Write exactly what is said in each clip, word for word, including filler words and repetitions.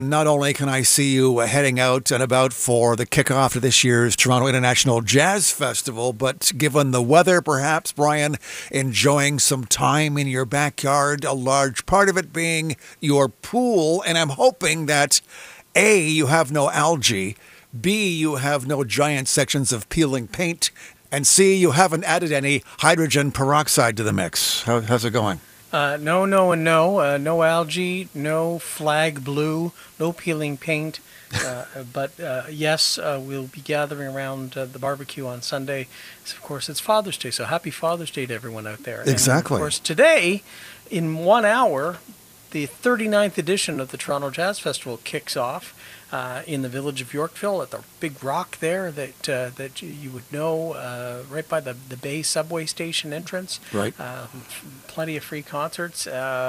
Not only can I see you heading out and about for the kickoff to this year's Toronto International Jazz Festival, but given the weather, perhaps, Brian, enjoying some time in your backyard, a large part of it being your pool. And I'm hoping that, A, you have no algae, B, you have no giant sections of peeling paint, and C, you haven't added any hydrogen peroxide to the mix. How, how's it going? Uh, no, no, and no. Uh, no algae, no flag blue, no peeling paint. Uh, but uh, yes, uh, we'll be gathering around uh, the barbecue on Sunday. So, of course, it's Father's Day, so happy Father's Day to everyone out there. Exactly. And, of course, today, in one hour, the thirty-ninth edition of the Toronto Jazz Festival kicks off uh, in the village of Yorkville at the big rock there that uh, that you would know, uh, right by the, the Bay subway station entrance. Right. Uh, plenty of free concerts.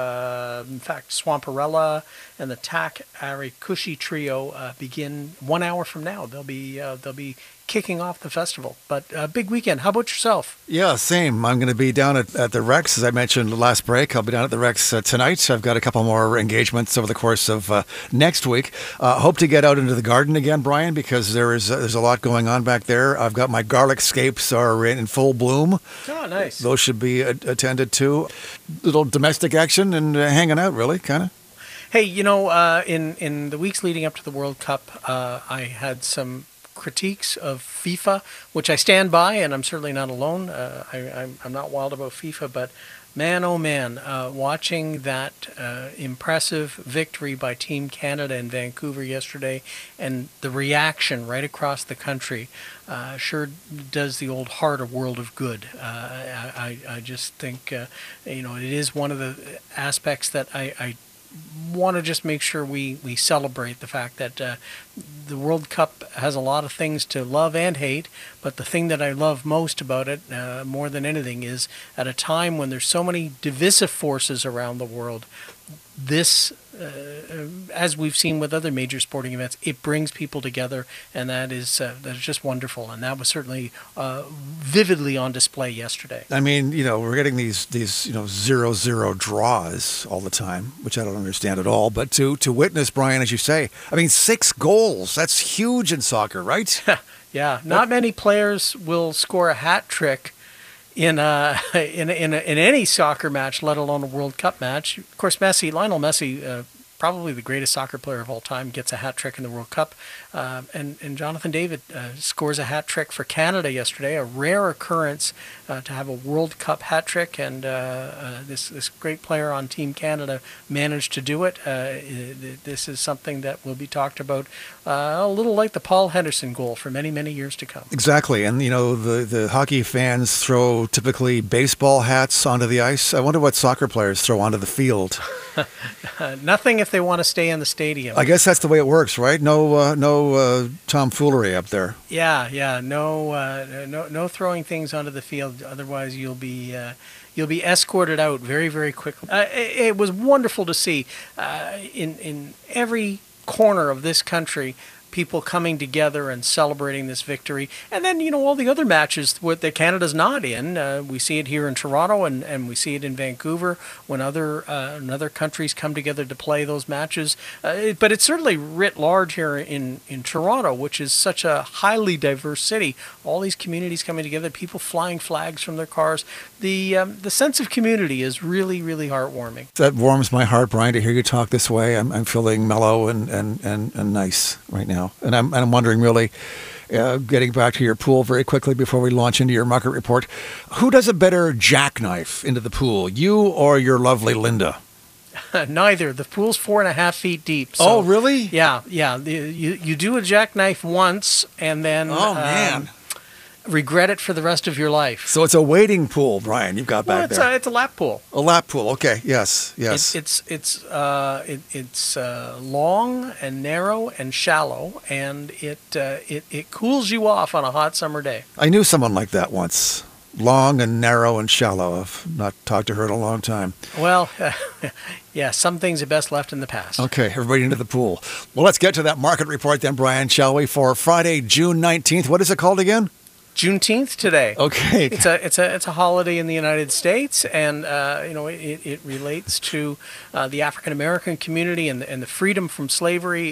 Uh, in fact, Swamperella and the Tak Arikushi Trio uh, begin one hour from now. They'll be uh, they'll be kicking off the festival. But a uh, big weekend. How about yourself? Yeah, same. I'm going to be down at, at the Rex, as I mentioned last break. I'll be down at the Rex uh, tonight. I've got a couple more engagements over the course of uh, next week. Uh, hope to get out into the garden again, Brian, because there is uh, there's a lot going on back there. I've got my garlic scapes are in, in full bloom. Oh, nice. Those should be a- attended to. Little domestic action and uh, hanging out, really, kind of. Hey, you know, uh, in, in the weeks leading up to the World Cup, uh, I had some critiques of FIFA, which I stand by, and I'm certainly not alone. Uh, I, I'm, I'm not wild about FIFA, but man, oh man, uh, watching that uh, impressive victory by Team Canada in Vancouver yesterday and the reaction right across the country uh, sure does the old heart a world of good. Uh, I, I, I just think, uh, you know, it is one of the aspects that I, I want to just make sure we, we celebrate the fact that uh, the World Cup has a lot of things to love and hate, but the thing that I love most about it, uh, more than anything, is at a time when there's so many divisive forces around the world, this, uh, as we've seen with other major sporting events, it brings people together, and that is uh, that is just wonderful. And that was certainly uh, vividly on display yesterday. I mean, you know, we're getting these these you know zero zero draws all the time, which I don't understand at all. But to to witness, Brian, as you say, I mean, six goals, that's huge in soccer, right? Yeah, not many players will score a hat trick in a, in a, in, a, in any soccer match, let alone a World Cup match. Of course, Messi, Lionel Messi, uh, probably the greatest soccer player of all time, gets a hat trick in the World Cup. Uh, and, and Jonathan David uh, scores a hat trick for Canada yesterday, a rare occurrence uh, to have a World Cup hat trick. And uh, uh, this, this great player on Team Canada managed to do it. Uh, this is something that will be talked about uh, a little like the Paul Henderson goal for many, many years to come. Exactly. And, you know, the, the hockey fans throw typically baseball hats onto the ice. I wonder what soccer players throw onto the field. uh, nothing if they want to stay in the stadium. I guess that's the way it works, right? No, uh, no uh, tomfoolery up there. Yeah, yeah. No, uh, no, no throwing things onto the field. Otherwise, you'll be uh, you'll be escorted out very, very quickly. Uh, it, it was wonderful to see uh, in in every corner of this country, people coming together and celebrating this victory. And then, you know, all the other matches that Canada's not in. Uh, we see it here in Toronto, and, and we see it in Vancouver when other uh, other countries come together to play those matches. Uh, it, but it's certainly writ large here in, in Toronto, which is such a highly diverse city. All these communities coming together, people flying flags from their cars. The um, the sense of community is really, really heartwarming. That warms my heart, Brian, to hear you talk this way. I'm, I'm feeling mellow and, and, and, and nice right now. And I'm, and I'm wondering, really, uh, getting back to your pool very quickly before we launch into your market report, who does a better jackknife into the pool, you or your lovely Linda? Neither. The pool's four and a half feet deep. So, oh, really? Yeah, yeah. You, you do a jackknife once, and then oh man, um, regret it for the rest of your life. So it's a wading pool, Brian. You've got well, back it's there. A, it's a lap pool. A lap pool. Okay. Yes. Yes. It, it's it's uh, it, it's uh, long and narrow and shallow, and it uh, it it cools you off on a hot summer day. I knew someone like that once. Long and narrow and shallow. I've not talked to her in a long time. Well, uh, yeah, some things are best left in the past. Okay, everybody into the pool. Well, let's get to that market report then, Brian, shall we, for Friday, June nineteenth. What is it called again? Juneteenth today. Okay. It's a it's a it's a holiday in the United States, and uh, you know it, it relates to uh, the African American community and the, and the freedom from slavery